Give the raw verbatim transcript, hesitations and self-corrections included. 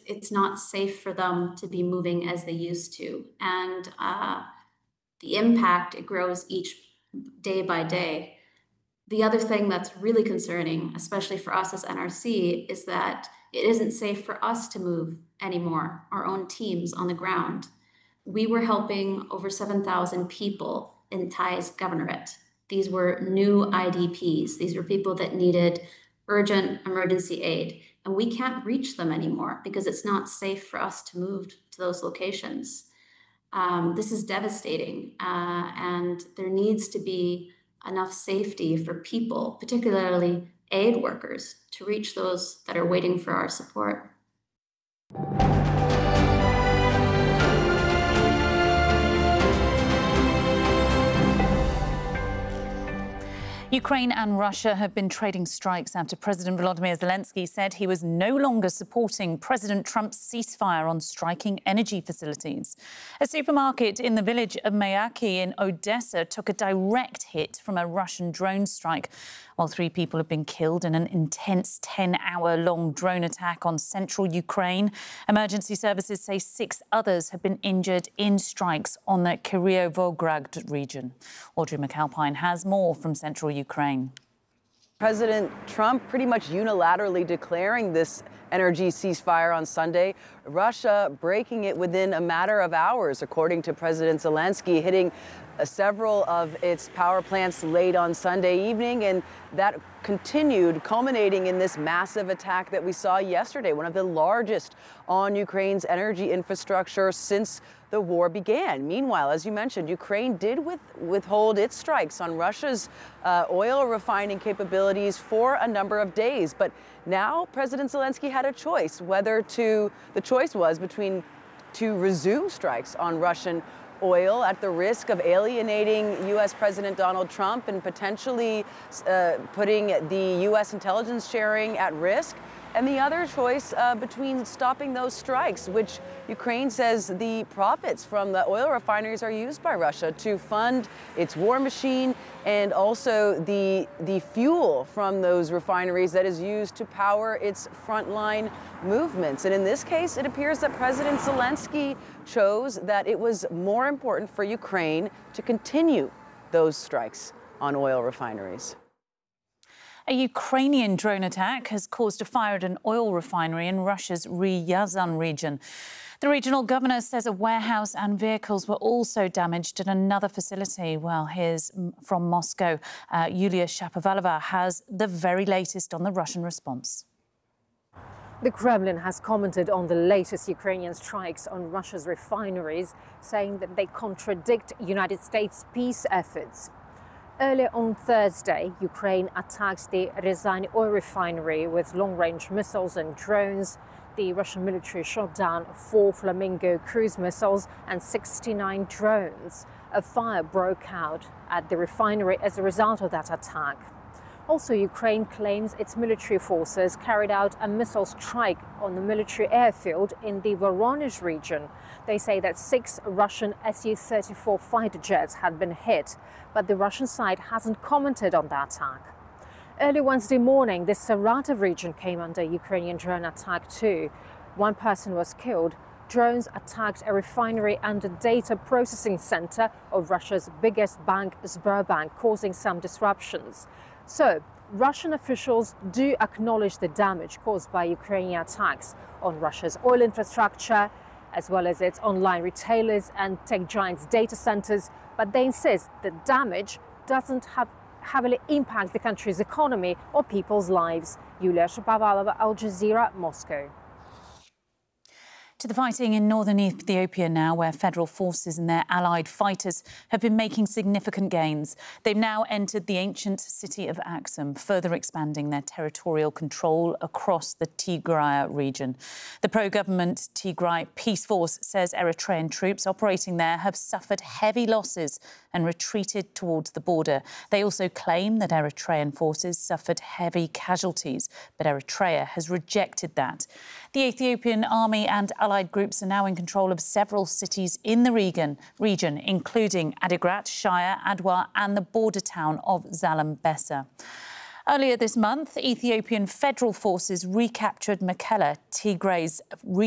it's not safe for them to be moving as they used to. And uh, the impact, it grows each day by day. The other thing that's really concerning, especially for us as N R C, is that it isn't safe for us to move anymore, our own teams on the ground. We were helping over seven thousand people in Thai's governorate. These were new I D Ps. These were people that needed urgent emergency aid. And we can't reach them anymore because it's not safe for us to move to those locations. Um, this is devastating. Uh, and there needs to be enough safety for people, particularly aid workers, to reach those that are waiting for our support. Ukraine and Russia have been trading strikes after President Volodymyr Zelensky said he was no longer supporting President Trump's ceasefire on striking energy facilities. A supermarket in the village of Mayaki in Odessa took a direct hit from a Russian drone strike, while three people have been killed in an intense ten-hour-long drone attack on central Ukraine. Emergency services say six others have been injured in strikes on the Kirovohrad region. Audrey McAlpine has more from central Ukraine. President Trump pretty much unilaterally declaring this energy ceasefire on Sunday, Russia breaking it within a matter of hours, according to President Zelensky, hitting uh, several of its power plants late on Sunday evening, and that continued, culminating in this massive attack that we saw yesterday, one of the largest on Ukraine's energy infrastructure since the war began. Meanwhile, as you mentioned, Ukraine did with, withhold its strikes on Russia's uh, oil refining capabilities for a number of days. But now President Zelensky had a choice whether to, the choice was between to resume strikes on Russian oil at the risk of alienating U S President Donald Trump and potentially uh, putting the U S intelligence sharing at risk, and the other choice uh, between stopping those strikes, which Ukraine says the profits from the oil refineries are used by Russia to fund its war machine, and also the, the fuel from those refineries that is used to power its frontline movements. And in this case, it appears that President Zelensky chose that it was more important for Ukraine to continue those strikes on oil refineries. A Ukrainian drone attack has caused a fire at an oil refinery in Russia's Ryazan region. The regional governor says a warehouse and vehicles were also damaged at another facility. Well, here's from Moscow. Uh, Yulia Shapovalova has the very latest on the Russian response. The Kremlin has commented on the latest Ukrainian strikes on Russia's refineries, saying that they contradict United States peace efforts. Earlier on Thursday, Ukraine attacked the Ryazan oil refinery with long-range missiles and drones. The Russian military shot down four Flamingo cruise missiles and sixty-nine drones. A fire broke out at the refinery as a result of that attack. Also, Ukraine claims its military forces carried out a missile strike on the military airfield in the Voronezh region. They say that six Russian S U thirty-four fighter jets had been hit, but the Russian side hasn't commented on the attack. Early Wednesday morning, the Saratov region came under Ukrainian drone attack too. One person was killed. Drones attacked a refinery and a data processing center of Russia's biggest bank, Sberbank, causing some disruptions. So, Russian officials do acknowledge the damage caused by Ukrainian attacks on Russia's oil infrastructure, as well as its online retailers and tech giants' data centers, but they insist the damage doesn't have heavily impact the country's economy or people's lives. Yulia Shapovalova, Al Jazeera, Moscow. To the fighting in northern Ethiopia now, where federal forces and their allied fighters have been making significant gains. They've now entered the ancient city of Aksum, further expanding their territorial control across the Tigray region. The pro-government Tigray Peace Force says Eritrean troops operating there have suffered heavy losses and retreated towards the border. They also claim that Eritrean forces suffered heavy casualties, but Eritrea has rejected that. The Ethiopian army and allied groups are now in control of several cities in the region, region including Adigrat, Shire, Adwa and the border town of Zalambesa. Earlier this month, Ethiopian federal forces recaptured Mekelle, Tigray's